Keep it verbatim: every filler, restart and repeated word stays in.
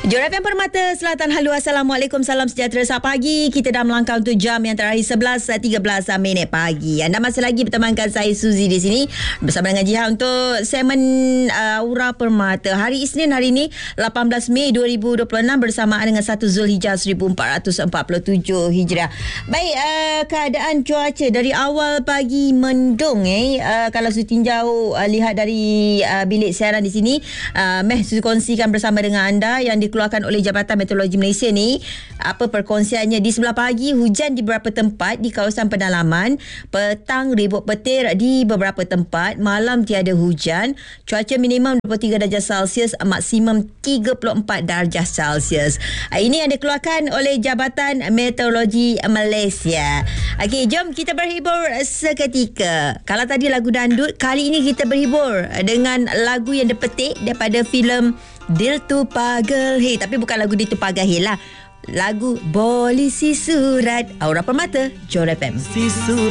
Jom F M Permata Selatan. Halo, Assalamualaikum, salam sejahtera. Selamat pagi. Kita dah melangkah untuk jam yang terakhir sebelas tiga belas minit pagi. Anda masih lagi bertemankan saya Suzy di sini bersama dengan Jihan untuk segmen uh, Aura Permata. Hari Isnin hari ini lapan belas Mei dua ribu dua puluh enam bersamaan dengan satu Zulhijjah seribu empat ratus empat puluh tujuh Hijrah. Baik, uh, keadaan cuaca dari awal pagi mendung eh. Uh, kalau Suzy tinjau uh, lihat dari uh, bilik siaran di sini, uh, meh Suzy kongsikan bersama dengan anda yang dikeluarkan oleh Jabatan Meteorologi Malaysia ni. Apa perkongsiannya? Di sebelah pagi hujan di beberapa tempat di kawasan pedalaman, petang ribut petir di beberapa tempat, malam tiada hujan, cuaca minimum dua puluh tiga darjah Celsius, maksimum tiga puluh empat darjah Celsius. Ini yang dikeluarkan oleh Jabatan Meteorologi Malaysia. Okey, jom kita berhibur seketika. Kalau tadi lagu dandut, kali ini kita berhibur dengan lagu yang dipetik daripada filem Dil Tu Pagal Hai. Tapi bukan lagu Dil Tu Pagal Hai lah, lagu Boleh Si Surat. Aura Permata, Jom F M. Si Surat.